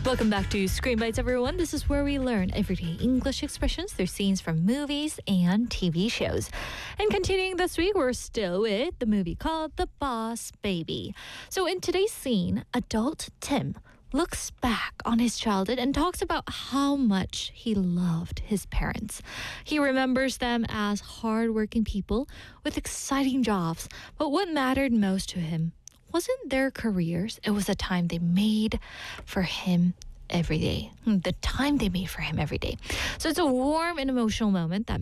Welcome back to Screen Bites, everyone. This is where we learn everyday English expressions through scenes from movies and TV shows. And continuing this week, we're still with the movie called The Boss Baby. So in today's scene, adult Tim looks back on his childhood and talks about how much he loved his parents. He remembers them as hardworking people with exciting jobs, but what mattered most to him wasn't their careers. It was the time they made for him every day. The time they made for him every day. So it's a warm and emotional moment that